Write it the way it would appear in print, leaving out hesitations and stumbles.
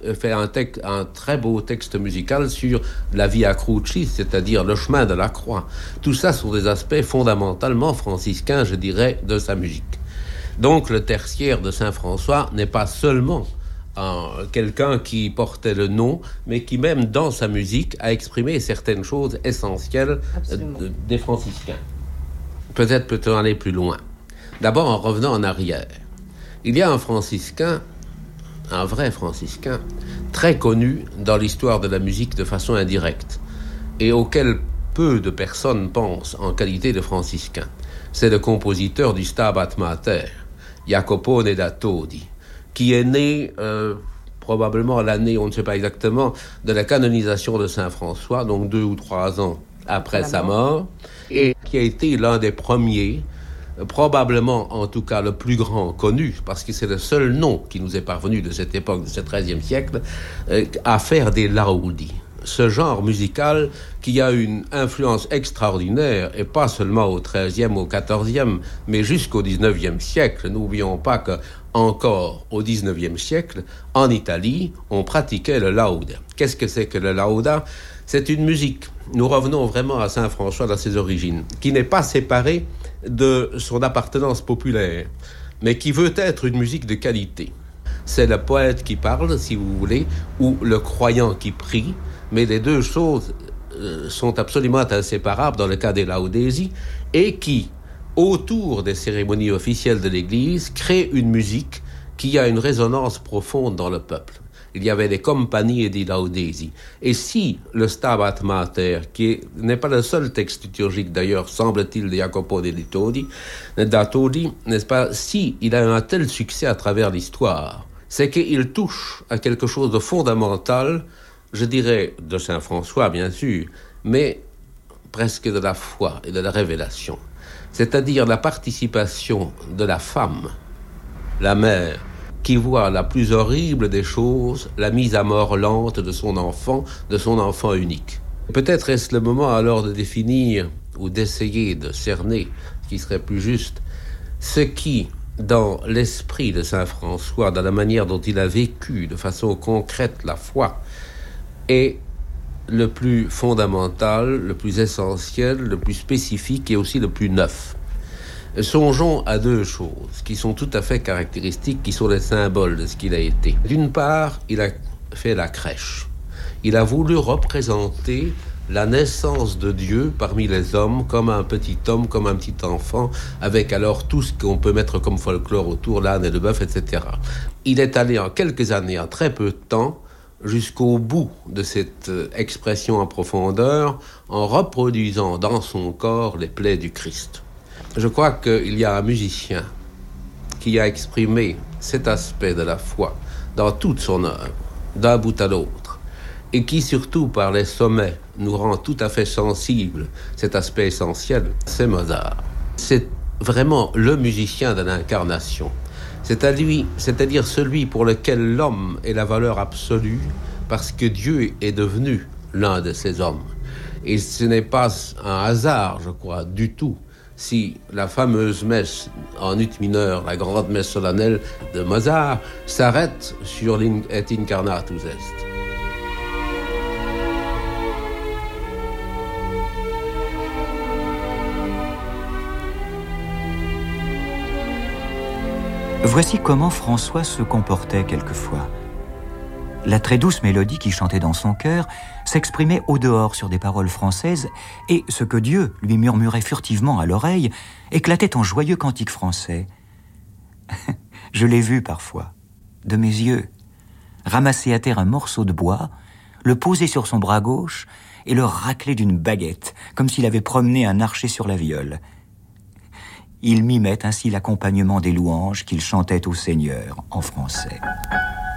fait un très beau texte musical sur la Via Crucis, c'est-à-dire le chemin de la croix. Tout ça sont des aspects fondamentalement franciscains, je dirais, de sa musique. Donc le tertiaire de Saint François n'est pas seulement quelqu'un qui portait le nom, mais qui même dans sa musique a exprimé certaines choses essentielles des franciscains. Peut-être peut-on aller plus loin. D'abord en revenant en arrière. Il y a un franciscain, un vrai franciscain, très connu dans l'histoire de la musique de façon indirecte, et auquel peu de personnes pensent en qualité de franciscain. C'est le compositeur du Stabat Mater, Jacopone da Todi, qui est né probablement à l'année, on ne sait pas exactement, de la canonisation de Saint François, donc 2 ou 3 ans après sa mort, et qui a été l'un des premiers, probablement en tout cas le plus grand connu, parce que c'est le seul nom qui nous est parvenu de cette époque, de ce XIIIe siècle, à faire des laudi. Ce genre musical qui a une influence extraordinaire, et pas seulement au XIIIe, au XIVe, mais jusqu'au XIXe siècle. N'oublions pas que encore au XIXe siècle, en Italie, on pratiquait le lauda. Qu'est-ce que c'est que le lauda ? C'est une musique. Nous revenons vraiment à Saint François dans ses origines, qui n'est pas séparée de son appartenance populaire, mais qui veut être une musique de qualité. C'est le poète qui parle, si vous voulez, ou le croyant qui prie, mais les deux choses sont absolument inséparables dans le cas des laudesi, et qui, autour des cérémonies officielles de l'Église, crée une musique qui a une résonance profonde dans le peuple. Il y avait des compagnies di laudesi. Et si le Stabat Mater, qui n'est pas le seul texte liturgique d'ailleurs, semble-t-il, de Jacopone da Todi, n'est-ce pas, si il a un tel succès à travers l'histoire, c'est qu'il touche à quelque chose de fondamental, je dirais de Saint François bien sûr, mais presque de la foi et de la révélation. C'est-à-dire la participation de la femme, la mère, qui voit la plus horrible des choses, la mise à mort lente de son enfant unique. Peut-être est-ce le moment alors de définir ou d'essayer de cerner, ce qui serait plus juste, ce qui, dans l'esprit de Saint François, dans la manière dont il a vécu de façon concrète la foi, est le plus fondamental, le plus essentiel, le plus spécifique et aussi le plus neuf. Songeons à deux choses qui sont tout à fait caractéristiques, qui sont les symboles de ce qu'il a été. D'une part, il a fait la crèche. Il a voulu représenter la naissance de Dieu parmi les hommes comme un petit homme, comme un petit enfant, avec alors tout ce qu'on peut mettre comme folklore autour, l'âne et le bœuf, etc. Il est allé en quelques années, en très peu de temps, jusqu'au bout de cette expression en profondeur, en reproduisant dans son corps les plaies du Christ. Je crois qu'il y a un musicien qui a exprimé cet aspect de la foi dans toute son œuvre, d'un bout à l'autre, et qui surtout par les sommets nous rend tout à fait sensibles, cet aspect essentiel, c'est Mozart. C'est vraiment le musicien de l'incarnation. C'est-à-dire celui pour lequel l'homme est la valeur absolue, parce que Dieu est devenu l'un de ces hommes. Et ce n'est pas un hasard, je crois, du tout, si la fameuse messe en ut mineur, la grande messe solennelle de Mozart, s'arrête sur Et incarnatus est. Voici comment François se comportait quelquefois. La très douce mélodie qui chantait dans son cœur s'exprimait au dehors sur des paroles françaises, et ce que Dieu lui murmurait furtivement à l'oreille éclatait en joyeux cantiques français. Je l'ai vu parfois, de mes yeux, ramasser à terre un morceau de bois, le poser sur son bras gauche et le racler d'une baguette, comme s'il avait promené un archer sur la viole. Il mimait ainsi l'accompagnement des louanges qu'il chantait au Seigneur en français.